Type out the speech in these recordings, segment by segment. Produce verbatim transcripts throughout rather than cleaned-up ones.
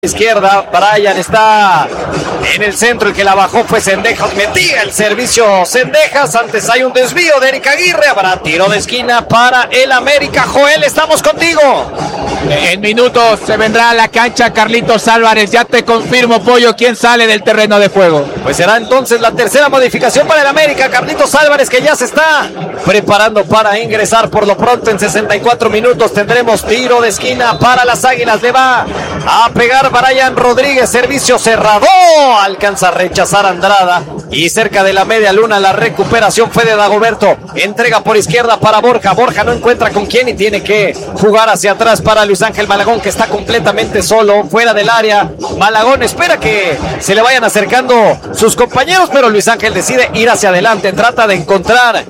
Izquierda, Brian está en el centro, el que la bajó fue Zendejas, metía el servicio Zendejas, antes hay un desvío de Eric Aguirre, habrá tiro de esquina para el América. Joel, estamos contigo. En minutos se vendrá a la cancha Carlitos Álvarez, ya te confirmo, Pollo, quién sale del terreno de juego. Pues será entonces la tercera modificación para el América, Carlitos Álvarez, que ya se está preparando para ingresar. Por lo pronto en sesenta y cuatro minutos tendremos tiro de esquina para las Águilas, le va a pegar Brian Rodríguez, servicio cerrado, alcanza a rechazar Andrada y cerca de la media luna la recuperación fue de Dagoberto, entrega por izquierda para Borja, Borja no encuentra con quién y tiene que jugar hacia atrás para Luis Ángel Malagón, que está completamente solo, fuera del área. Malagón espera que se le vayan acercando sus compañeros, pero Luis Ángel decide ir hacia adelante, trata de encontrar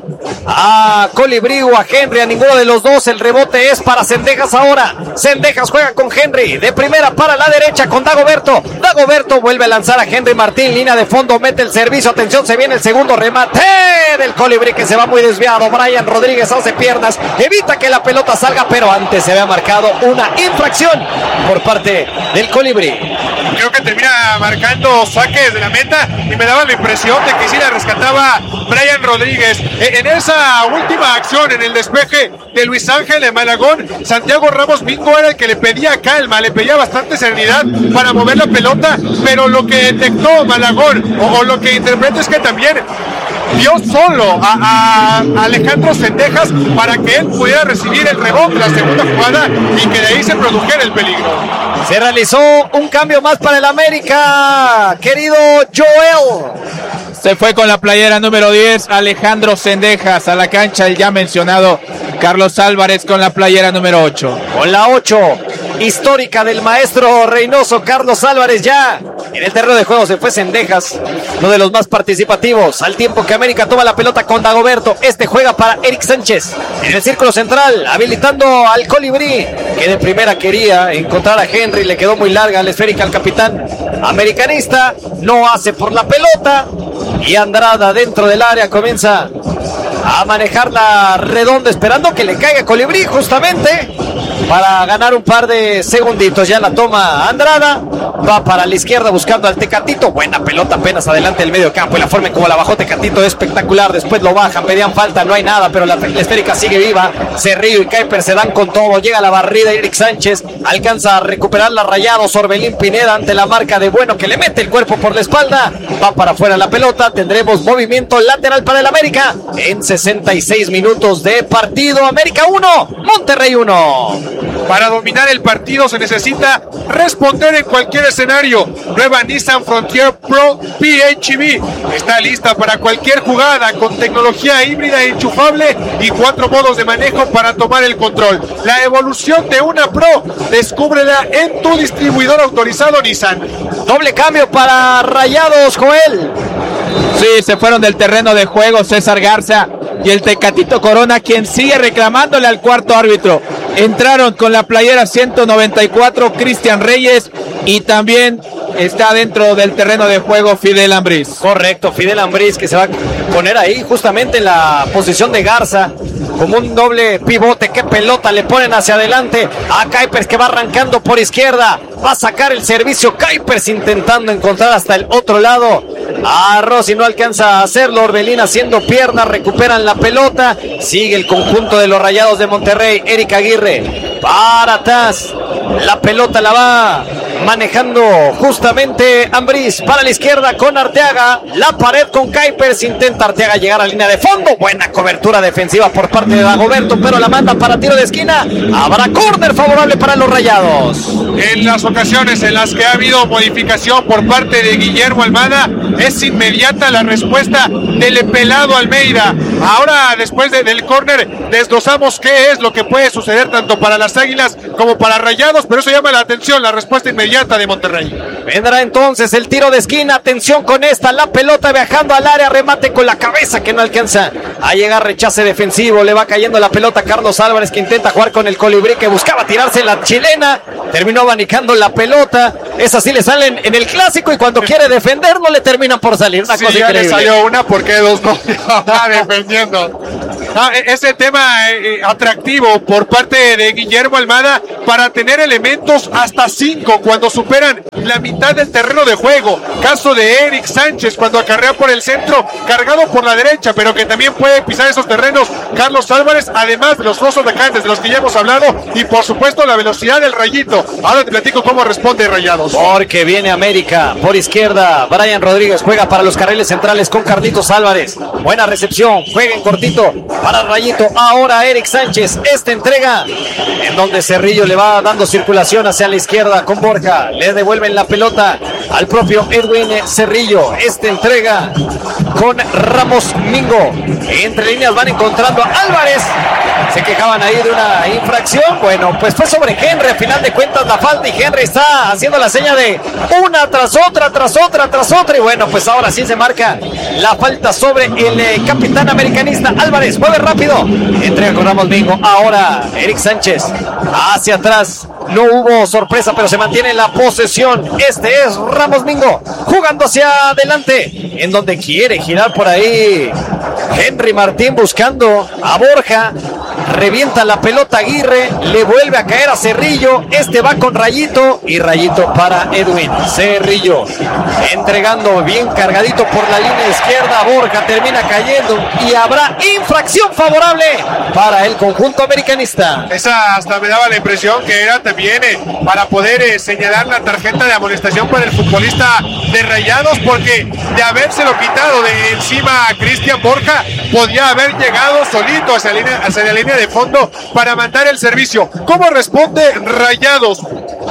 a Colibrí o a Henry, a ninguno de los dos, el rebote es para Zendejas ahora, Zendejas juega con Henry, de primera para la derecha con Dagoberto, Dagoberto vuelve a lanzar a Henry Martín, línea de fondo, mete el servicio, atención, se viene el segundo remate del Colibrí que se va muy desviado, Brian Rodríguez hace piernas, evita que la pelota salga, pero antes se había marcado una infracción por parte del Colibrí. Creo que termina marcando saques de la meta y me daba la impresión de que sí la rescataba Brian Rodríguez. En esa última acción, en el despeje de Luis Ángel de Malagón, Santiago Ramos Mingo era el que le pedía calma, le pedía bastante serenidad para mover la pelota, pero lo que detectó Malagón, o, o lo que interpreto es que también vio solo a, a Alejandro Zendejas para que él pudiera recibir el rebote, la segunda jugada, y que de ahí se produjera el peligro. Se realizó un cambio más para el América, querido Joel. Se fue con la playera número diez Alejandro Zendejas a la cancha, el ya mencionado Carlos Álvarez con la playera número ocho. Con la ocho histórica del maestro Reynoso, Carlos Álvarez ya en el terreno de juego. Se fue Zendejas, uno de los más participativos, al tiempo que América toma la pelota con Dagoberto. Este juega para Eric Sánchez en el círculo central, habilitando al Colibrí, que de primera quería encontrar a Henry, le quedó muy larga la esférica al capitán americanista, no hace por la pelota y Andrada dentro del área comienza a manejar la redonda, esperando que le caiga Colibrí justamente para ganar un par de segunditos. Ya la toma Andrada, va para la izquierda buscando al Tecatito, buena pelota apenas adelante del medio campo, y la forma en como la bajó Tecatito es espectacular. Después lo bajan, pedían falta, no hay nada, pero la, la esférica sigue viva. Cerrillo y Kuiper se dan con todo, llega la barrida, Eric Sánchez alcanza a recuperar la Rayados, Orbelín Pineda ante la marca de Bueno, que le mete el cuerpo por la espalda, va para afuera la pelota. Tendremos movimiento lateral para el América en sesenta y seis minutos de partido. América uno, Monterrey uno. Para dominar el partido se necesita responder en cualquier escenario. Nueva Nissan Frontier Pro P H E V está lista para cualquier jugada, con tecnología híbrida enchufable y cuatro modos de manejo para tomar el control. La evolución de una Pro, descúbrela en tu distribuidor autorizado Nissan. Doble cambio para Rayados, Joel. Sí, se fueron del terreno de juego César Garza y el Tecatito Corona, quien sigue reclamándole al cuarto árbitro. Entraron con la playera ciento noventa y cuatro Cristian Reyes y también está dentro del terreno de juego Fidel Ambriz. Correcto, Fidel Ambriz, que se va a poner ahí justamente en la posición de Garza como un doble pivote. Qué pelota le ponen hacia adelante a Kuipers, que va arrancando por izquierda, va a sacar el servicio Kuipers intentando encontrar hasta el otro lado a Rossi, no alcanza a hacerlo. Orbelín haciendo piernas, recuperan la pelota, sigue el conjunto de los Rayados de Monterrey. Eric Aguirre para atrás, la pelota la va manejando justamente Ambriz para la izquierda con Arteaga, la pared con Kuipers, intenta Arteaga llegar a línea de fondo, buena cobertura defensiva por parte de Dagoberto, pero la manda para tiro de esquina. Habrá córner favorable para los Rayados. En las ocasiones en las que ha habido modificación por parte de Guillermo Almada, es inmediata la respuesta del pelado Almeida. Ahora, después de, del córner, desglosamos qué es lo que puede suceder tanto para las Águilas como para Rayados, pero eso llama la atención, la respuesta inmediata de Monterrey. Vendrá entonces el tiro de esquina, atención con esta, la pelota viajando al área, remate con la cabeza que no alcanza a llegar, rechace defensivo, le va cayendo la pelota a Carlos Álvarez, que intenta jugar con el Colibrí, que buscaba tirarse la chilena, terminó abanicando la pelota. Esas sí le salen en el clásico y cuando quiere defender no le terminan por salir. Una sí, cosa ya increíble. Le salió una porque dos no estaba defendiendo. Ah, ese tema eh, atractivo por parte de Guillermo Almada para tener elementos hasta cinco cuando superan la mitad del terreno de juego. Caso de Eric Sánchez cuando acarrea por el centro, cargado por la derecha, pero que también puede pisar esos terrenos Carlos Álvarez, además de los dos atacantes de los que ya hemos hablado y por supuesto la velocidad del Rayito. Ahora te platico cómo responde Rayados. Porque viene América por izquierda, Brian Rodríguez juega para los carriles centrales con Carlitos Álvarez. Buena recepción, juega en cortito para Rayito. Ahora Eric Sánchez, esta entrega en donde Cerrillo le va dando circulación hacia la izquierda con Borja. Le devuelven la pelota al propio Edwin Cerrillo. Esta entrega con Ramos Mingo. Entre líneas van encontrando a Álvarez. Se quejaban ahí de una infracción. Bueno, pues fue sobre Henry a final de cuentas la falta y Henry está haciendo la seña de una tras otra, tras otra, tras otra. Y bueno, pues ahora sí se marca la falta sobre el eh, capitán americanista Álvarez. Mueve rápido. Entrega con Ramos Mingo. Ahora Eric Sánchez hacia atrás. No hubo sorpresa, pero se mantiene la posesión. Este es Ramos Mingo jugando hacia adelante, en donde quiere girar por ahí Henry Martín buscando a Borja. Revienta la pelota Aguirre, le vuelve a caer a Cerrillo. Este va con Rayito y Rayito para Edwin Cerrillo, entregando bien cargadito por la línea izquierda. Borja termina cayendo y habrá infracción favorable para el conjunto americanista. Esa hasta me daba la impresión que era también eh, para poder eh, señalar la tarjeta de amonestación para el futbolista de Rayados, porque de habérselo quitado de encima a Cristian Borja, podía haber llegado solito hacia la línea, hacia la línea de fondo para mandar el servicio. ¿Cómo responde Rayados?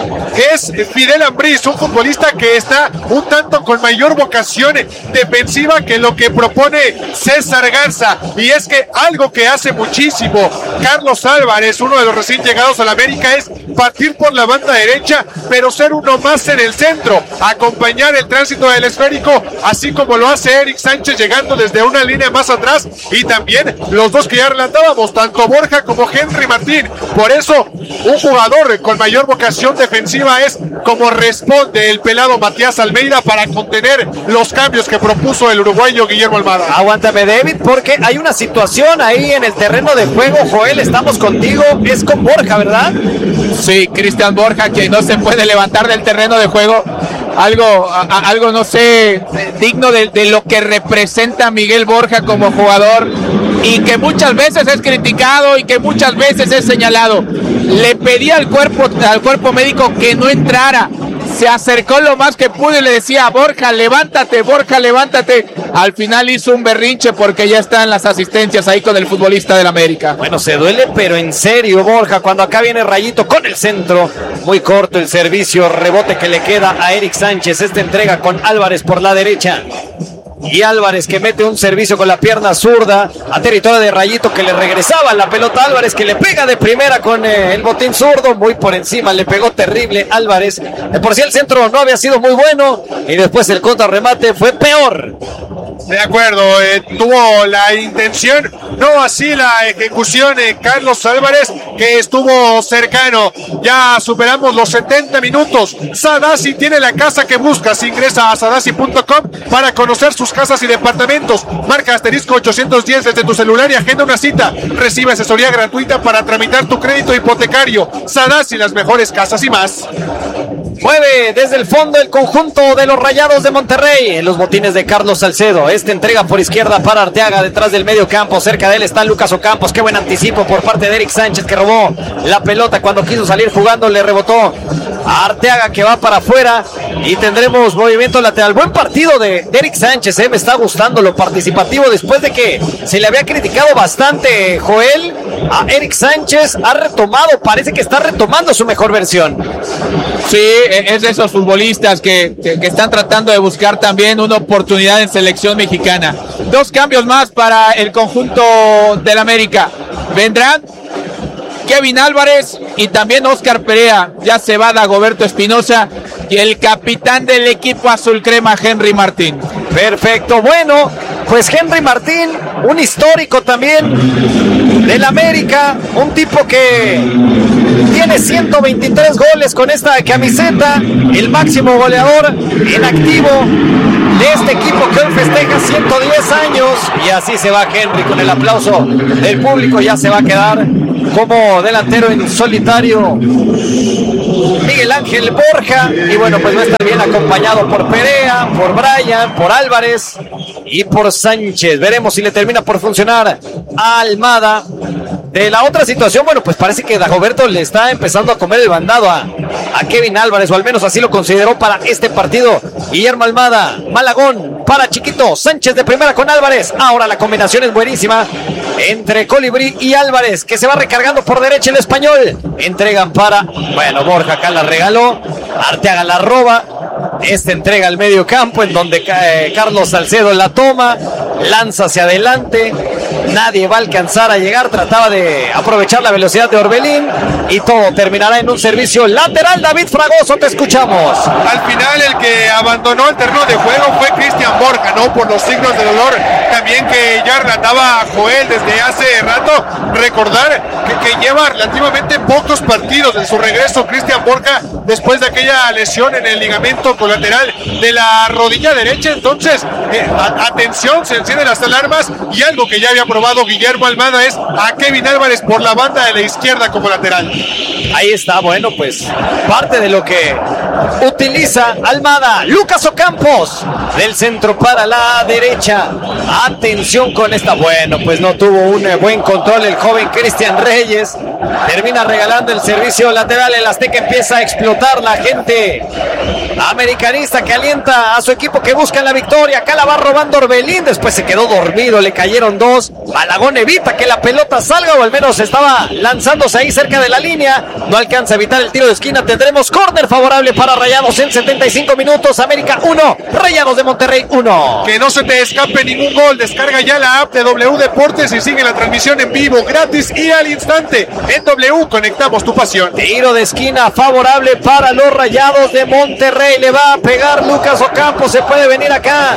Es Fidel Ambriz, un futbolista que está un tanto con mayor vocación defensiva que lo que propone César Garza, y es que algo que hace muchísimo Carlos Álvarez, uno de los recién llegados a la América, es partir por la banda derecha, pero ser uno más en el centro, acompañar el tránsito del esférico, así como lo hace Eric Sánchez llegando desde una línea más atrás, y también los dos que ya relatábamos, tanto Borja como Henry Martín. Por eso un jugador con mayor vocación defensiva es como responde el pelado Matías Almeida para contener los cambios que propuso el uruguayo Guillermo Almada. Aguántame, David, porque hay una situación ahí en el terreno de juego. Joel, estamos contigo, es con Borja, ¿verdad? Sí, Cristian Borja, que no se puede levantar del terreno de juego. Algo, a, algo no sé, digno de, de lo que representa Miguel Borja como jugador, y que muchas veces es criticado y que muchas veces es señalado. Le pedía al cuerpo, al cuerpo médico que no entrara. Se acercó lo más que pudo y le decía: Borja, levántate, Borja, levántate. Al final hizo un berrinche porque ya están las asistencias ahí con el futbolista del América. Bueno, se duele, pero en serio, Borja, cuando acá viene Rayito con el centro. Muy corto el servicio, rebote que le queda a Eric Sánchez. Esta entrega con Álvarez por la derecha. Y Álvarez que mete un servicio con la pierna zurda a territorio de Rayito, que le regresaba la pelota a Álvarez, que le pega de primera con eh, el botín zurdo, muy por encima, le pegó terrible Álvarez. De por sí el centro no había sido muy bueno y después el contrarremate fue peor. De acuerdo, eh, tuvo la intención, no así la ejecución de eh, Carlos Álvarez, que estuvo cercano. Ya superamos los setenta minutos. Sadasi tiene la casa que buscas. Ingresa a sadasi punto com para conocer sus casas y departamentos. Marca asterisco ochocientos diez desde tu celular y agenda una cita. Recibe asesoría gratuita para tramitar tu crédito hipotecario. Sadasi, las mejores casas y más. Mueve desde el fondo el conjunto de los Rayados de Monterrey en los botines de Carlos Salcedo. Esta entrega por izquierda para Arteaga, detrás del medio campo. Cerca de él está Lucas Ocampos. Qué buen anticipo por parte de Eric Sánchez, que robó la pelota cuando quiso salir jugando. Le rebotó a Arteaga, que va para afuera, y tendremos movimiento lateral. Buen partido de, de Eric Sánchez, eh. Me está gustando lo participativo después de que se le había criticado bastante, Joel. A Eric Sánchez ha retomado, parece que está retomando su mejor versión. Sí, es de esos futbolistas que, que, que están tratando de buscar también una oportunidad en selección mexicana. Dos cambios más para el conjunto del América. Vendrán Kevin Álvarez y también Oscar Perea. Ya se va Dagoberto Espinosa y el capitán del equipo azul crema, Henry Martín. Perfecto, bueno, pues Henry Martín, un histórico también del América, un tipo que tiene ciento veintitrés goles con esta camiseta, el máximo goleador en activo de este equipo que hoy festeja ciento diez años. Y así se va Henry con el aplauso del público, ya se va a quedar como delantero en solitario Miguel Ángel Borja. Y bueno, pues va a estar bien acompañado por Perea, por Brian, por Álvarez y por Sánchez. Veremos si le termina por funcionar a Almada. De la otra situación, bueno, pues parece que Dagoberto le está empezando a comer el bandado a, a Kevin Álvarez, o al menos así lo consideró para este partido Guillermo Almada. Malagón para Chiquito, Sánchez de primera con Álvarez. Ahora la combinación es buenísima entre Colibrí y Álvarez, que se va recargando por derecha el español. Entregan para, bueno, Borja acá la regaló, Arteaga la roba. Este entrega al medio campo, en donde cae Carlos Salcedo la toma, lanza hacia adelante, nadie va a alcanzar a llegar, trataba de aprovechar la velocidad de Orbelín y todo terminará en un servicio lateral. David Fragoso, te escuchamos. Al final el que abandonó el terreno de juego fue Cristian Borja, ¿no? Por los signos de dolor también que ya relataba Joel desde hace rato. Recordar que, que lleva relativamente pocos partidos en su regreso Cristian Borja después de aquella lesión en el ligamento colateral de la rodilla derecha. Entonces, eh, a, atención, se encienden las alarmas, y algo que ya había probado Guillermo Almada es a Kevin Álvarez por la banda de la izquierda como lateral. Ahí está, bueno, pues parte de lo que utiliza Almada. Lucas Ocampos del centro para la derecha. Atención con esta, bueno, pues no tuvo un buen control el joven Cristian Reyes. Termina regalando el servicio lateral. El Azteca empieza a explotar, la gente americanista que alienta a su equipo, que busca la victoria. Acá la va robando Orbelín, después se quedó dormido, le cayeron dos. Malagón evita que la pelota salga, o al menos estaba lanzándose ahí cerca de la línea, no alcanza a evitar el tiro de esquina. Tendremos córner favorable para Rayados en setenta y cinco minutos. América uno, Rayados de Monterrey uno. Que no se te escape ningún gol. Descarga ya la app de W Deportes y sigue la transmisión en vivo, gratis y al instante. En W conectamos tu pasión. Tiro de esquina favorable para los Rayados de Monterrey. Le va a pegar Lucas Ocampos, se puede venir acá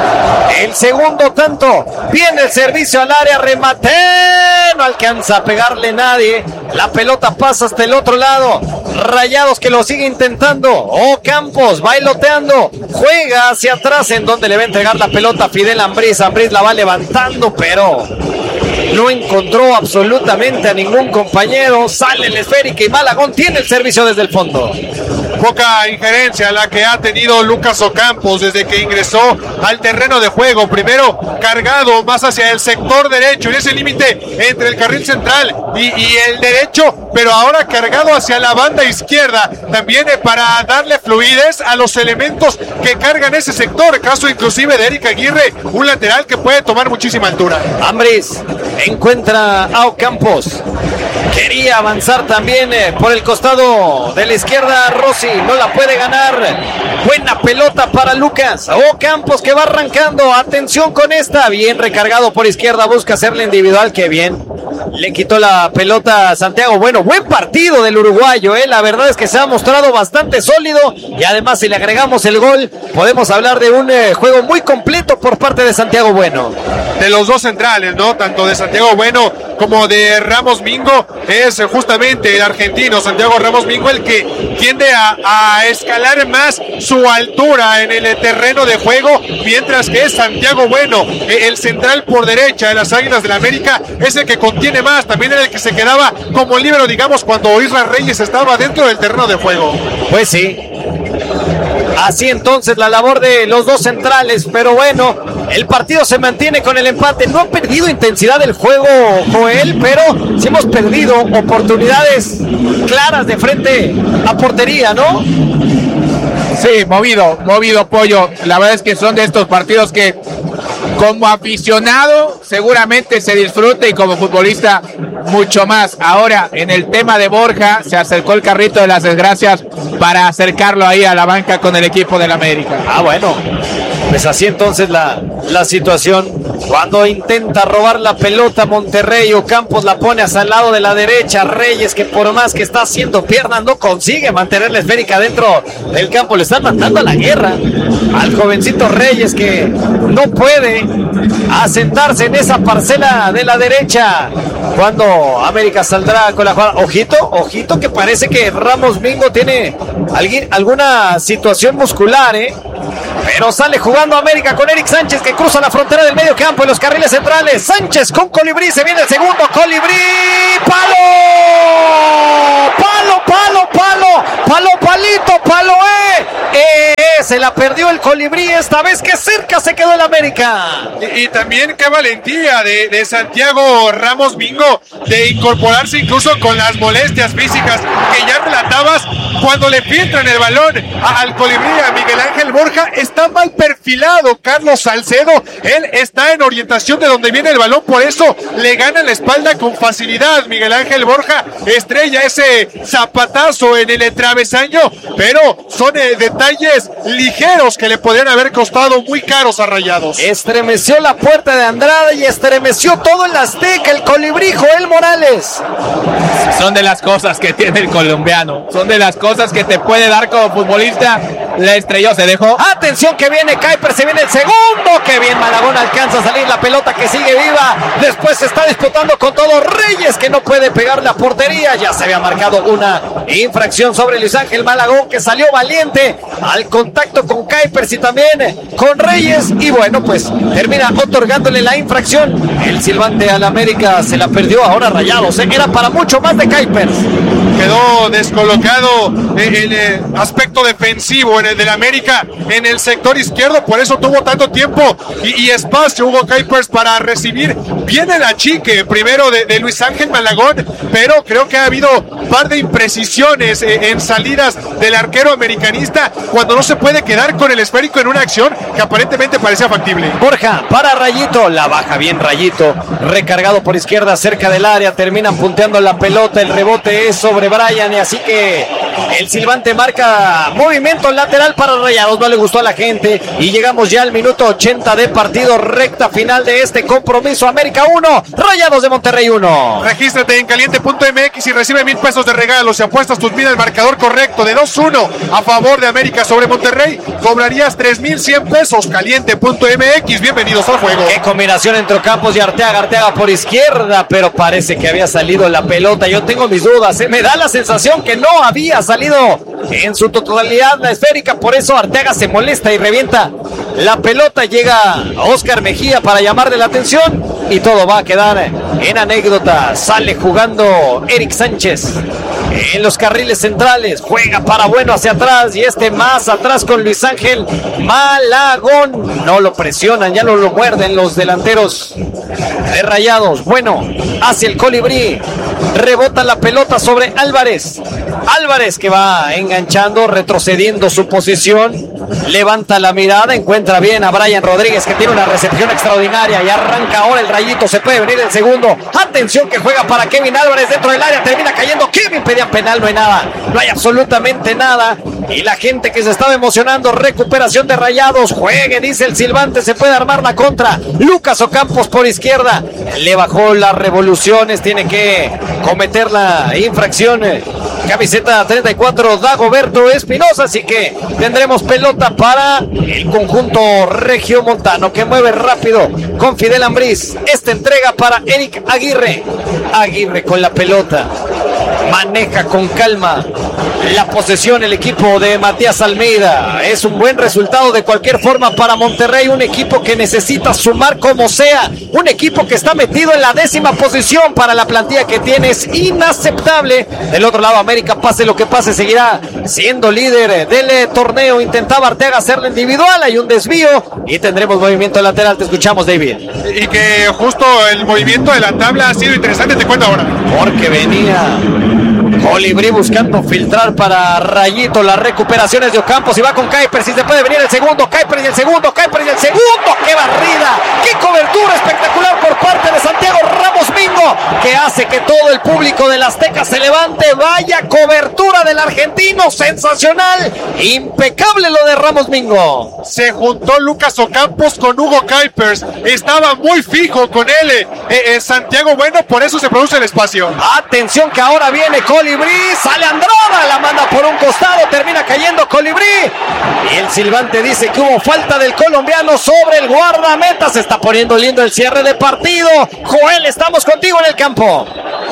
el segundo tanto. Viene el servicio al área, remate, no alcanza a pegarle nadie. La pelota pasa hasta el otro lado. Rayados que lo sigue intentando. Ocampos bailoteando, juega hacia atrás, en donde le va a entregar la pelota a Fidel Ambriz. Ambriz la va levantando, pero no encontró absolutamente a ningún compañero. Sale el esférico y Malagón tiene el servicio desde el fondo. Poca injerencia la que ha tenido Lucas Ocampos desde que ingresó al terreno de juego. Primero cargado más hacia el sector derecho, en ese límite entre el carril central y, y el derecho, pero ahora cargado hacia la banda izquierda, también para darle fluidez a los elementos que cargan ese sector. Caso inclusive de Eric Aguirre, un lateral que puede tomar muchísima altura. Ambriz encuentra a Ocampos, quería avanzar también eh, por el costado de la izquierda. Rossi no la puede ganar. Buena pelota para Lucas Ocampos, que va arrancando. Atención con esta, bien recargado por izquierda, busca hacerle individual. Que bien le quitó la pelota a Santiago. Bueno, buen partido del uruguayo, eh. La verdad es que se ha mostrado bastante sólido, y además si le agregamos el gol, podemos hablar de un eh, juego muy completo por parte de Santiago Bueno. De los dos centrales, ¿no? Tanto de Santiago Bueno como de Ramos Mingo. Es justamente el argentino Santiago Ramos Mingo el que tiende a, a escalar más su altura en el terreno de juego, mientras que es Santiago Bueno, el central por derecha de las Águilas del América, es el que contiene más. También era el que se quedaba como líbero, digamos, cuando Isla Reyes estaba dentro del terreno de juego. Pues sí, así entonces la labor de los dos centrales, pero bueno, el partido se mantiene con el empate. No ha perdido intensidad el juego, Joel, pero sí hemos perdido oportunidades claras de frente a portería, ¿no? Sí, movido, movido, Pollo. La verdad es que son de estos partidos que como aficionado seguramente se disfruta, y como futbolista mucho más. Ahora, en el tema de Borja, se acercó el carrito de las desgracias para acercarlo ahí a la banca con el equipo del América. Ah, bueno, pues así entonces la, la situación. Cuando intenta robar la pelota Monterrey, Ocampos la pone hacia el lado de la derecha. Reyes, que por más que está haciendo piernas, no consigue mantener la esférica dentro del campo. Le están mandando a la guerra al jovencito Reyes, que no puede asentarse en esa parcela de la derecha. Cuando América saldrá con la jugada. Ojito, ojito, que parece que Ramos Mingo tiene alguien, alguna situación muscular, ¿eh? Pero sale jugando América con Eric Sánchez, que cruza la frontera del medio campo en los carriles centrales. Sánchez con Colibrí, se viene el segundo. Colibrí, palo, palo, palo, palo, palo, palito, palo, eh. eh se la perdió el Colibrí esta vez, que cerca se quedó el América. Y, y también qué valentía de, de Santiago Ramos Mingo de incorporarse incluso con las molestias físicas que ya relatabas cuando le filtran el balón a, al Colibrí, a Miguel Ángel Borja. Está mal perfilado Carlos Salcedo, él está en orientación de donde viene el balón, por eso le gana la espalda con facilidad. Miguel Ángel Borja estrella ese zapatazo en el travesaño, pero son eh, detalles ligeros que le podrían haber costado muy caros a Rayados. Estremeció la puerta de Andrade y estremeció todo el Azteca, el Colibrí, Joel Morales. Son de las cosas que tiene el colombiano, son de las cosas que te puede dar como futbolista. La estrelló, se dejó. Atención que viene Kuiper, se viene el segundo. Que bien Malagón, alcanza a salir la pelota, que sigue viva. Después se está disputando con todo Reyes, que no puede pegar la portería. Ya se había marcado una infracción sobre Luis Ángel Malagón, que salió valiente al contacto con Kuiper y también con Reyes. Y bueno, pues termina otorgándole la infracción. El silbante al América se la perdió ahora Rayados. ¿eh? Era para mucho más de Kuiper. Quedó descolocado el, el aspecto defensivo en el del América en el sector izquierdo, por eso tuvo tanto tiempo y, y espacio Hugo Kuiper para recibir. Viene el achique primero de, de Luis Ángel Malagón, pero creo que ha habido un par de imprecisiones eh, en salidas del arquero americanista cuando no se puede quedar con el esférico en una acción que aparentemente parecía factible. Borja para Rayito, la baja bien Rayito, recargado por izquierda cerca del área, terminan punteando la pelota, el rebote es sobre Brian y así que el silbante marca movimiento lateral para Rayados. No le gustó a la gente y llegamos ya al minuto ochenta de partido, recta final de este compromiso. América uno, Rayados de Monterrey uno. Regístrate en caliente punto m x y recibe mil pesos de regalo. Si apuestas tus mil al marcador correcto de dos uno a favor de América sobre Monterrey, cobrarías tres mil cien pesos. caliente punto m x, bienvenidos al juego. Qué combinación entre Ocampos y Arteaga. Arteaga por izquierda, pero parece que había salido la pelota. Yo tengo mis dudas, ¿eh? Me da la sensación que no había salido en su totalidad la esférica, por eso Arteaga se molesta y revienta la pelota. Llega Oscar Mejía para llamarle la atención y todo va a quedar en anécdota. Sale jugando Eric Sánchez en los carriles centrales, juega para Bueno hacia atrás y este más atrás con Luis Ángel Malagón. No lo presionan, ya no lo muerden los delanteros de Rayados. Bueno, hacia el Colibrí, rebota la pelota sobre Álvarez. Álvarez que va enganchando, retrocediendo su posición, levanta la mirada, encuentra bien a Brian Rodríguez, que tiene una recepción extraordinaria y arranca ahora el Rayito. Se puede venir el segundo. Atención que juega para Kevin Álvarez dentro del área, termina cayendo. Kevin pedía penal, no hay nada, no hay absolutamente nada. Y la gente que se estaba emocionando, recuperación de Rayados. Juegue, dice el silbante, se puede armar la contra. Lucas Ocampos por izquierda, le bajó las revoluciones, tiene que cometer la infracción. Camiseta treinta y cuatro, Dagoberto Espinosa, así que tendremos pelota para el conjunto regiomontano, que mueve rápido con Fidel Ambriz. Esta entrega para Eric Aguirre. Aguirre con la pelota, maneja con calma la posesión el equipo de Matías Almeida. Es un buen resultado de cualquier forma para Monterrey, un equipo que necesita sumar como sea, un equipo que está metido en la décima posición para la plantilla que tiene. Es inaceptable. Del otro lado, América, pase lo que pase, seguirá siendo líder del torneo. Intentaba Arteaga hacerlo individual, hay un desvío y tendremos movimiento lateral. Te escuchamos, David. Y que justo el movimiento de la tabla ha sido interesante, te cuento ahora. Porque venía Colibrí buscando filtrar para Rayito. Las recuperaciones de Ocampos y va con Kuiper. Si se puede venir el segundo. Kuiper y el segundo. Kuiper y el segundo. ¡Qué barrida! ¡Qué cobertura espectacular por parte de Santiago Ramos Mingo! Que hace que todo el público del Azteca se levante. Vaya cobertura del argentino. Sensacional. Impecable lo de Ramos Mingo. Se juntó Lucas Ocampos con Hugo Kuipers. Estaba muy fijo con él. Eh, eh, Santiago Bueno, por eso se produce el espacio. Atención que ahora viene Colibrí. Sale Andrada, la manda por un costado. Termina cayendo Colibrí. Y el silbante dice que hubo falta del colombiano sobre el guardameta. Se está poniendo lindo el cierre de partido. Joel, estamos contigo en el campo.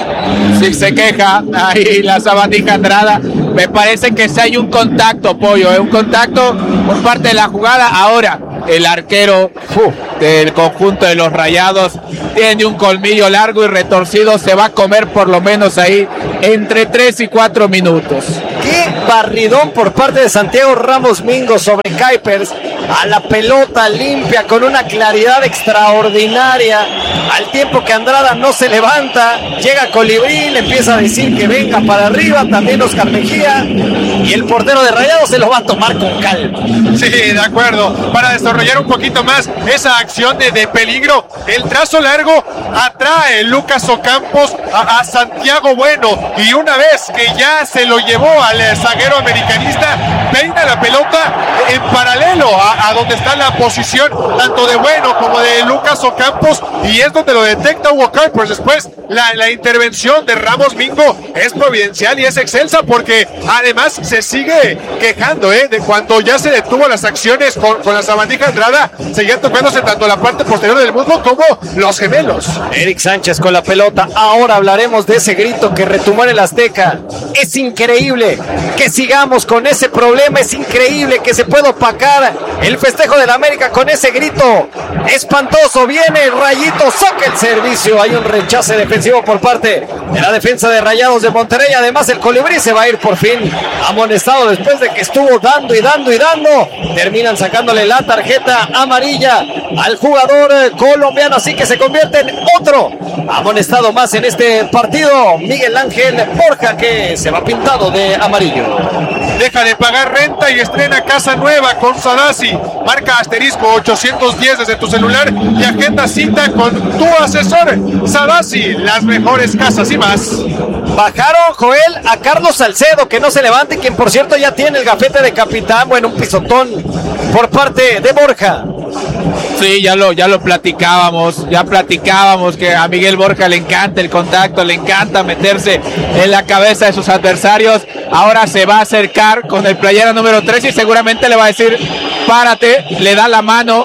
Sí, se queja ahí la sabandija Andrada. Me parece que sí hay un contacto, Pollo, ¿eh? Un contacto por parte de la jugada. Ahora, el arquero uf, del conjunto de los Rayados tiene un colmillo largo y retorcido. Se va a comer por lo menos ahí entre tres y cuatro minutos. Qué barridón por parte de Santiago Ramos Mingo sobre Kuipers. A la pelota limpia con una claridad extraordinaria. Al tiempo que Andrada no se levanta, llega Colibrí, le empieza a decir que venga para arriba. También Oscar Mejía. Y el portero de Rayados se lo va a tomar con calma. Sí, de acuerdo. Para desarrollar un poquito más esa acción de, de peligro, el trazo largo atrae Lucas Ocampos a, a Santiago Bueno. Y una vez que ya se lo llevó al zaguero americanista, peina la pelota en paralelo a, a donde está la posición tanto de Bueno como de Lucas Ocampos, y es donde lo detecta Hugo Kuipers. Después la, la intervención de Ramos Mingo es providencial y es excelsa, porque además se sigue quejando ¿eh? de cuando ya se detuvo las acciones con, con la sabandija Andrada, seguían tocándose tanto la parte posterior del muslo como los gemelos. Eric Sánchez con la pelota. Ahora hablaremos de ese grito que retumbó en el Azteca. Es increíble que sigamos con ese problema, es increíble que se pueda opacar el festejo del América con ese grito espantoso. Viene Rayito, saca el servicio. Hay un rechace defensivo por parte de la defensa de Rayados de Monterrey. Además el Colibrí se va a ir por fin amonestado después de que estuvo dando y dando y dando. Terminan sacándole la tarjeta amarilla al jugador colombiano, así que se convierte en otro amonestado más en este partido. Miguel Ángel Borja, que se va pintado de amarillo. Deja de pagar renta y estrena casa nueva con Sadasi. Marca asterisco ochocientos diez desde tu celular y agenda cita con tu asesor. Sadasi, las mejores casas y más. Bajaron, Joel, a Carlos Salcedo, que no se levante, quien por cierto ya tiene el gafete de capitán. Bueno, un pisotón por parte de Borja. Sí, ya lo, ya lo platicábamos, ya platicábamos que a Miguel Borja le encanta el contacto, le encanta meterse en la cabeza de sus adversarios. Ahora se va a acercar con el playera número tres y seguramente le va a decir, párate, le da la mano.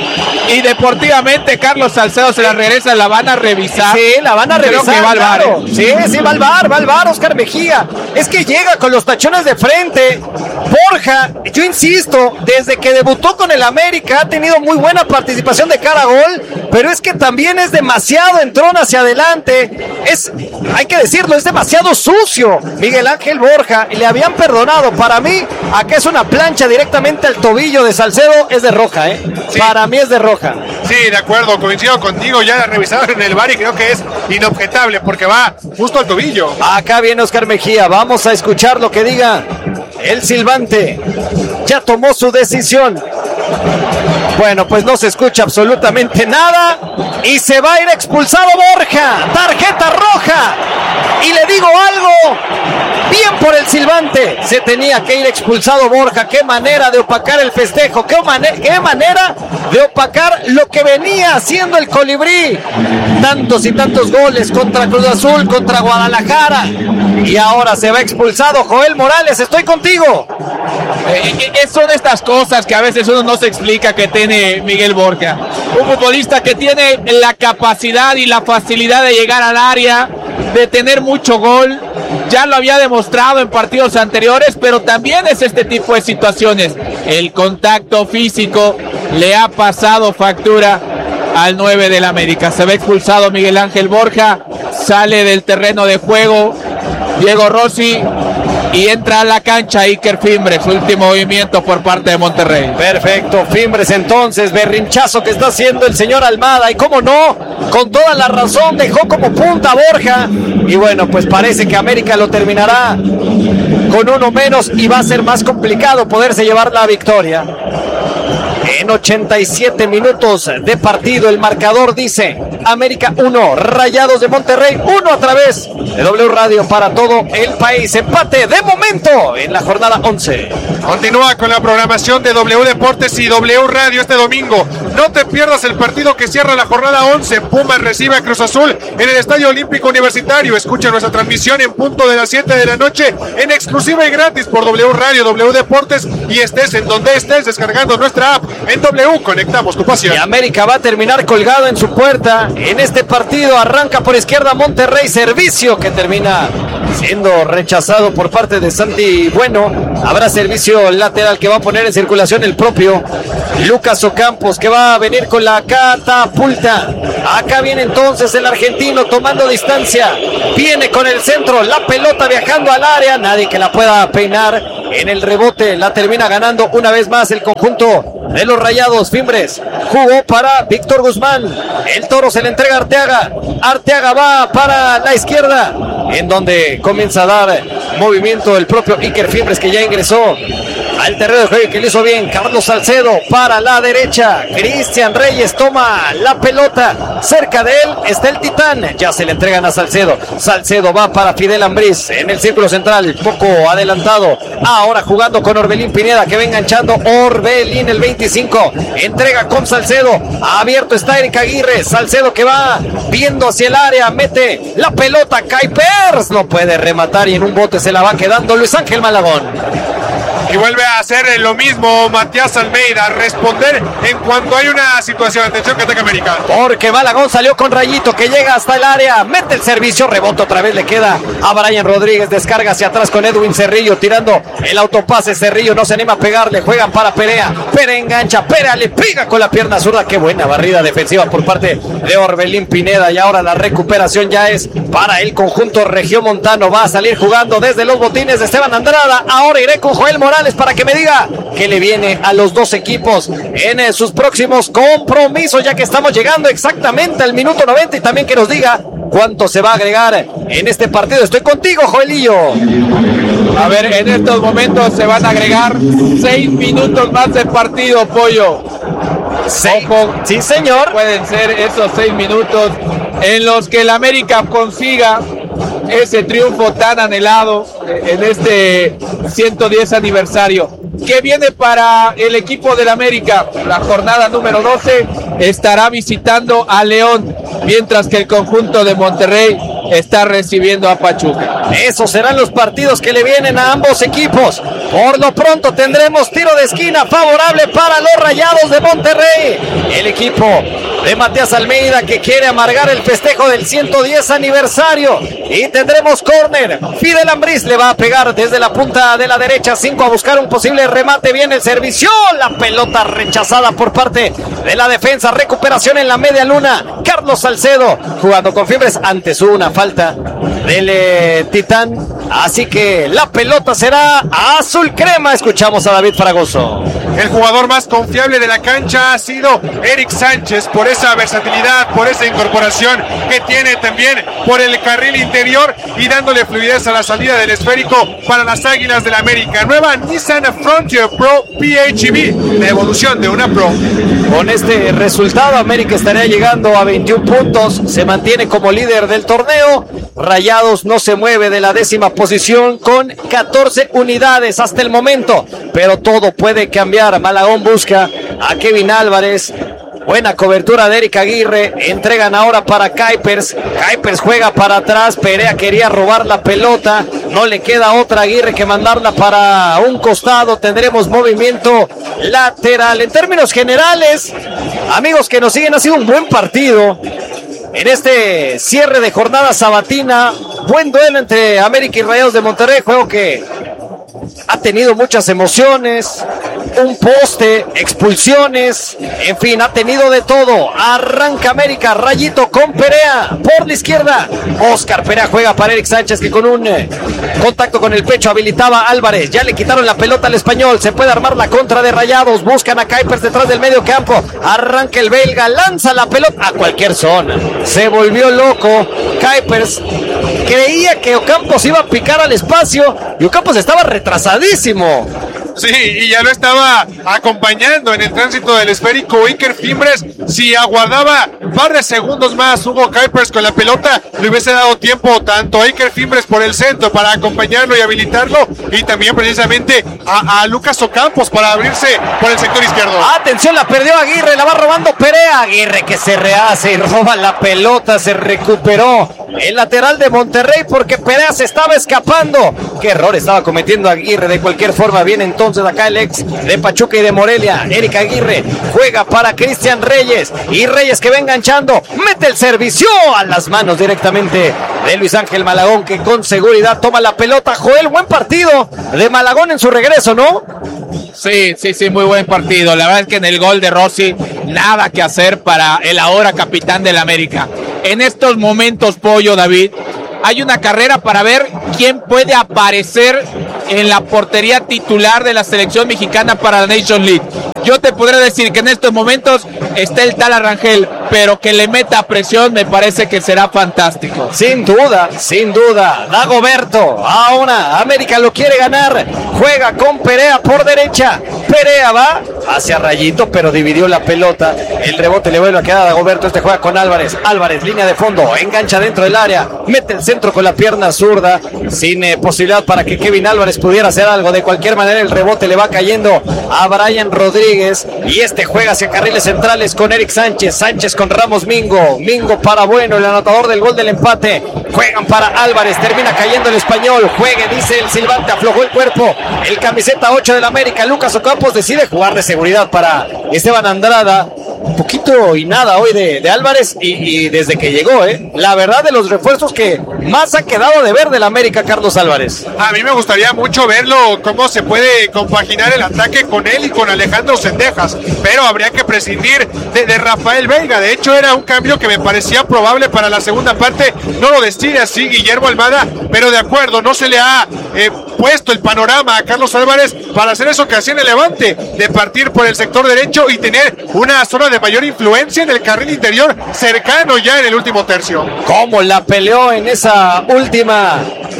Y deportivamente Carlos Salcedo se la regresa, la van a revisar. Sí, la van a Creo revisar. que va al bar, claro. ¿eh? Sí, sí, va al bar, va al bar Oscar Mejía. Es que llega con los tachones de frente. Borja, yo insisto, desde que debutó con el América ha tenido muy buena participación de cara a gol, pero es que también es demasiado entrón hacia adelante. Es, hay que decirlo, es demasiado sucio Miguel Ángel Borja. Y le habían perdonado. Para mí, acá es una plancha directamente al tobillo de Salcedo, es de roja, ¿eh? Sí. Para mí es de roja. Sí, de acuerdo, coincido contigo, ya la revisaron en el bar y creo que es inobjetable porque va justo al tobillo. Acá viene Oscar Mejía, vamos a escuchar lo que diga el silbante. Ya tomó su decisión. Bueno, pues no se escucha absolutamente nada y se va a ir expulsado Borja. Tarjeta roja. Y le digo algo, bien por el silbante, se tenía que ir expulsado Borja. Qué manera de opacar el festejo, qué, man- qué manera de opacar lo que venía haciendo el Colibrí. Tantos y tantos goles contra Cruz Azul, contra Guadalajara, y ahora se va expulsado. Joel Morales, estoy contigo. Eh, eh, son estas cosas que a veces uno no se explica que tiene Miguel Borja. Un futbolista que tiene la capacidad y la facilidad de llegar al área, de tener mucho gol. Ya lo había demostrado en partidos anteriores, pero también es este tipo de situaciones. El contacto físico le ha pasado factura al nueve del América. Se ve expulsado Miguel Ángel Borja, sale del terreno de juego Diego Rossi y entra a la cancha Iker Fimbres, último movimiento por parte de Monterrey. Perfecto, Fimbres entonces, berrinchazo que está haciendo el señor Almada, y cómo no, con toda la razón, dejó como punta a Borja. Y bueno, pues parece que América lo terminará con uno menos y va a ser más complicado poderse llevar la victoria. En ochenta y siete minutos de partido, el marcador dice América uno, Rayados de Monterrey uno a través de W Radio para todo el país. Empate de momento en la jornada once. Continúa con la programación de W Deportes y W Radio este domingo. No te pierdas el partido que cierra la jornada once. Pumas recibe a Cruz Azul en el Estadio Olímpico Universitario. Escucha nuestra transmisión en punto de las siete de la noche en exclusiva y gratis por W Radio, W Deportes, y estés en donde estés descargando nuestra app. En W conectamos tu pasión. Y América va a terminar colgado en su puerta en este partido. Arranca por izquierda Monterrey, servicio que termina siendo rechazado por parte de Santi Bueno. Habrá servicio lateral que va a poner en circulación el propio Lucas Ocampos, que va a venir con la catapulta. Acá viene entonces el argentino tomando distancia, viene con el centro, la pelota viajando al área, nadie que la pueda peinar. En el rebote la termina ganando una vez más el conjunto de los Rayados. Fimbres jugó para Víctor Guzmán, el Toro se le entrega a Arteaga. Arteaga va para la izquierda, en donde comienza a dar movimiento el propio Iker Fimbres, que ya ingresó al terreno de juego y que lo hizo bien. Carlos Salcedo para la derecha, Cristian Reyes toma la pelota, cerca de él está el Titán, ya se le entregan a Salcedo. Salcedo va para Fidel Ambriz en el círculo central, poco adelantado, ahora jugando con Orbelín Pineda, que va enganchando Orbelín, el veinticinco, entrega con Salcedo, abierto está Eric Aguirre. Salcedo que va viendo hacia el área, mete la pelota, Kuipers no puede rematar y en un bote se la va quedando Luis Ángel Malagón. Y vuelve a hacer lo mismo Matías Almeida, responder en cuanto hay una situación. Atención que ataca América. Porque Malagón salió con Rayito, que llega hasta el área, mete el servicio, rebota otra vez, le queda a Brian Rodríguez, descarga hacia atrás con Edwin Cerrillo, tirando el autopase. Cerrillo no se anima a pegarle, juegan para Perea. Perea engancha, Perea le pega con la pierna zurda. Qué buena barrida defensiva por parte de Orbelín Pineda. Y ahora la recuperación ya es para el conjunto regiomontano. Va a salir jugando desde los botines de Esteban Andrada. Ahora iré con Joel Morales para que me diga qué le viene a los dos equipos en eh, sus próximos compromisos, ya que estamos llegando exactamente al minuto noventa, y también que nos diga cuánto se va a agregar en este partido. Estoy contigo, Joelillo. A ver, en estos momentos se van a agregar seis minutos más de partido, Pollo. Seis. Ojo, sí, señor. Pueden ser esos seis minutos en los que el América consiga ese triunfo tan anhelado en este ciento diez aniversario. ¿Qué viene para el equipo del América? La jornada número doce estará visitando a León, mientras que el conjunto de Monterrey está recibiendo a Pachuca. Esos serán los partidos que le vienen a ambos equipos. Por lo pronto tendremos tiro de esquina favorable para los Rayados de Monterrey. El equipo de Matías Almeida, que quiere amargar el festejo del ciento diez aniversario. Y tendremos córner. Fidel Ambriz le va a pegar desde la punta de la derecha, cinco a buscar un posible remate. Viene el servicio, la pelota rechazada por parte de la defensa. Recuperación en la media luna. Carlos Salcedo jugando con Fimbres, antes hubo una falta del eh, Titán, así que la pelota será azul crema. Escuchamos a David Fragoso. El jugador más confiable de la cancha ha sido Eric Sánchez, por esa versatilidad, por esa incorporación que tiene también por el carril interior y dándole fluidez a la salida del esférico para las Águilas del América. Nueva Nissan Frontier Pro P H E V, la evolución de una Pro. Con este resultado, América estaría llegando a veintiún puntos, se mantiene como líder del torneo. Rayados no se mueve de la décima posición con catorce unidades hasta el momento, pero todo puede cambiar. Malagón busca a Kevin Álvarez. Buena cobertura de Eric Aguirre. Entregan ahora para Kuipers. Kuipers juega para atrás. Perea quería robar la pelota. No le queda otra Aguirre que mandarla para un costado. Tendremos movimiento lateral. En términos generales, amigos que nos siguen, ha sido un buen partido en este cierre de jornada sabatina. Buen duelo entre América y Rayados de Monterrey. Juego que ha tenido muchas emociones, un poste, expulsiones, en fin, ha tenido de todo. Arranca América, Rayito con Perea por la izquierda. Oscar Perea juega para Eric Sánchez, que con un eh, contacto con el pecho habilitaba a Álvarez. Ya le quitaron la pelota al español, se puede armar la contra de Rayados. Buscan a Kuipers detrás del medio campo. Arranca el belga, lanza la pelota a cualquier zona. Se volvió loco. Kuipers creía que Ocampos iba a picar al espacio y Ocampos estaba retrasadísimo. Sí, y ya lo estaba acompañando en el tránsito del esférico Iker Fimbres. Si aguardaba un par de segundos más Hugo Kuipers con la pelota, le hubiese dado tiempo tanto a Iker Fimbres por el centro para acompañarlo y habilitarlo, y también precisamente a, a Lucas Ocampos para abrirse por el sector izquierdo. Atención, la perdió Aguirre, la va robando Perea. Aguirre que se rehace y roba la pelota, se recuperó el lateral de Monterrey porque Perea se estaba escapando. Qué error estaba cometiendo Aguirre. De cualquier forma, viene entonces acá el ex de Pachuca y de Morelia, Eric Aguirre, juega para Cristian Reyes, y Reyes que va enganchando, mete el servicio a las manos directamente de Luis Ángel Malagón, que con seguridad toma la pelota. Joel, buen partido de Malagón en su regreso, ¿no? Sí, sí, sí, muy buen partido. La verdad es que en el gol de Rossi, nada que hacer para el ahora capitán del América. En estos momentos, Pollo, David, hay una carrera para ver quién puede aparecer en la portería titular de la selección mexicana para la Nation League. Yo te podré decir que en estos momentos está el tal Arrangel, pero que le meta presión me parece que será fantástico. Sin duda, sin duda. Dagoberto, ahora América lo quiere ganar. Juega con Perea por derecha. Perea va hacia Rayito, pero dividió la pelota. El rebote le vuelve a quedar a Dagoberto. Este juega con Álvarez. Álvarez, línea de fondo, engancha dentro del área. Mete el centro con la pierna zurda. Sin eh, posibilidad para que Kevin Álvarez pudiera hacer algo. De cualquier manera, el rebote le va cayendo a Brian Rodríguez. Y este juega hacia carriles centrales con Eric Sánchez. Sánchez con Ramos Mingo. Mingo para Bueno, el anotador del gol del empate. Juegan para Álvarez. Termina cayendo el español. Juegue, dice el silbante. Aflojó el cuerpo. El camiseta ocho del América, Lucas Ocampos, decide jugar de seguridad para Esteban Andrada. Un poquito y nada hoy de, de Álvarez. Y, y desde que llegó, ¿eh? La verdad, de los refuerzos que más ha quedado de ver del América, Carlos Álvarez. A mí me gustaría mucho verlo, cómo se puede compaginar el ataque con él y con Alejandro Sendejas, pero habría que prescindir de, de Rafael Veiga. De hecho, era un cambio que me parecía probable para la segunda parte. No lo decide así Guillermo Almada, pero de acuerdo, no se le ha eh, puesto el panorama a Carlos Álvarez para hacer eso que hacía en el Levante, de partir por el sector derecho y tener una zona de mayor influencia en el carril interior, cercano ya en el último tercio. ¿Cómo la peleó en esa última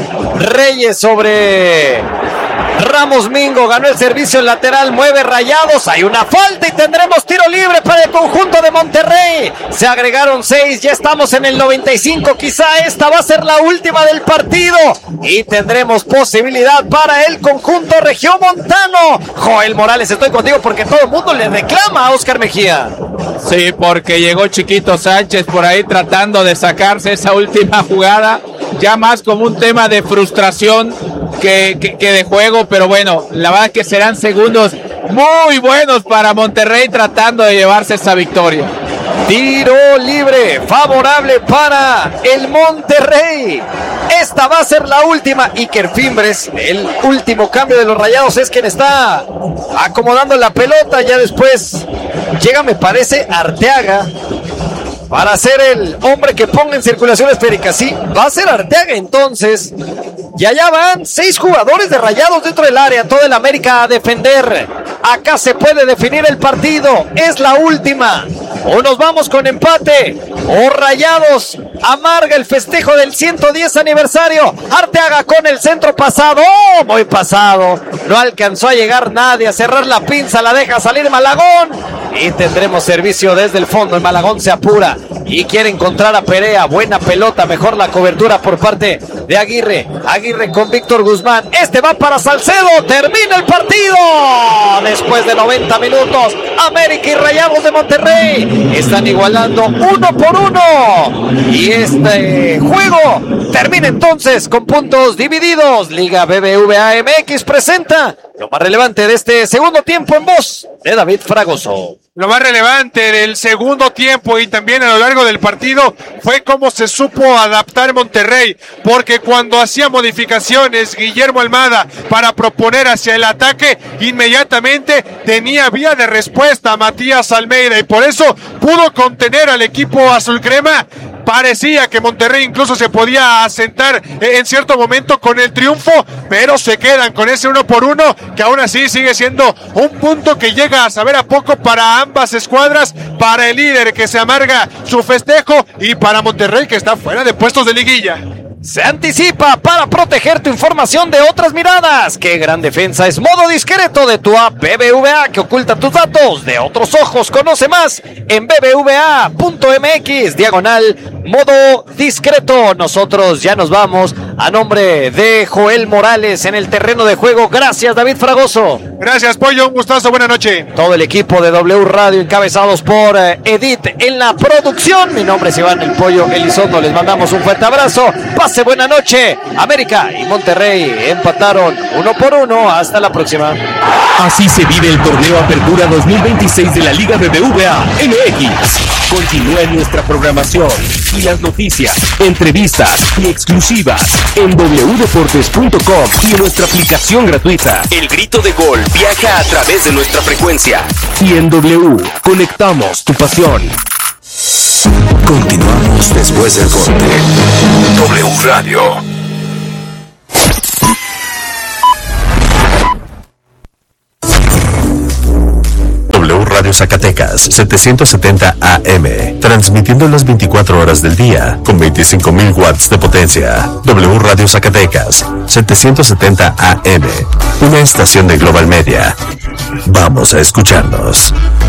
Reyes sobre Ramos Mingo? Ganó el servicio lateral, mueve Rayados, hay una falta y tendremos tiro libre para el conjunto de Monterrey. Se agregaron seis, ya estamos en el noventa y cinco, quizá esta va a ser la última del partido y tendremos posibilidad para el conjunto regiomontano. Joel Morales, estoy contigo porque todo el mundo le reclama a Oscar Mejía. Sí, porque llegó Chiquito Sánchez por ahí tratando de sacarse esa última jugada, ya más como un tema de frustración que, que, que de juego, pero bueno, la verdad es que serán segundos muy buenos para Monterrey tratando de llevarse esa victoria. Tiro libre favorable para el Monterrey. Esta va a ser la última. Iker Fimbres, el último cambio de los Rayados, es quien está acomodando la pelota. Ya después llega, me parece, Arteaga para ser el hombre que ponga en circulación esférica. Sí, va a ser Arteaga entonces. Y allá van seis jugadores de Rayados dentro del área. Toda el América a defender. Acá se puede definir el partido. Es la última. O nos vamos con empate, o Rayados amarga el festejo del ciento diez aniversario. Arteaga con el centro pasado, oh, muy pasado. No alcanzó a llegar nadie, a cerrar la pinza, la deja salir Malagón. Y tendremos servicio desde el fondo. El Malagón se apura y quiere encontrar a Perea. Buena pelota, mejor la cobertura por parte de Aguirre. Aguirre con Víctor Guzmán. Este va para Salcedo. Termina el partido. Después de noventa minutos, América y Rayados de Monterrey están igualando uno por uno. Y este juego Termina entonces con puntos divididos. Liga B B V A M X presenta lo más relevante de este segundo tiempo en voz de David Fragoso. Lo más relevante del segundo tiempo y también a lo largo del partido fue cómo se supo adaptar Monterrey, porque cuando hacía modificaciones Guillermo Almada para proponer hacia el ataque, inmediatamente tenía vía de respuesta a Matías Almeida y por eso pudo contener al equipo azul crema. Parecía que Monterrey incluso se podía asentar en cierto momento con el triunfo, pero se quedan con ese uno por uno, que aún así sigue siendo un punto que llega a saber a poco para ambas escuadras, para el líder que se amarga su festejo y para Monterrey que está fuera de puestos de liguilla. Se anticipa para proteger tu información de otras miradas. ¡Qué gran defensa! Es modo discreto de tu app B B V A que oculta tus datos de otros ojos. Conoce más en b b v a punto m x diagonal modo discreto. Nosotros ya nos vamos a nombre de Joel Morales en el terreno de juego. Gracias, David Fragoso. Gracias, Pollo. Un gustazo. Buenas noches. Todo el equipo de W Radio encabezados por eh, Edith en la producción. Mi nombre es Iván El Pollo Elizondo. Les mandamos un fuerte abrazo. Pase buena noche. América y Monterrey empataron uno por uno. Hasta la próxima. Así se vive el torneo Apertura dos mil veintiséis de la Liga B B V A M X. Continúa en nuestra programación y las noticias, entrevistas y exclusivas en w deportes punto com y en nuestra aplicación gratuita. El grito de gol viaja a través de nuestra frecuencia. Y en W, conectamos tu pasión. Continuamos después del corte. W Radio. W Radio Zacatecas, setecientos setenta A M, transmitiendo las veinticuatro horas del día, con veinticinco mil watts de potencia. W Radio Zacatecas, setecientos setenta A M, una estación de Global Media. Vamos a escucharnos.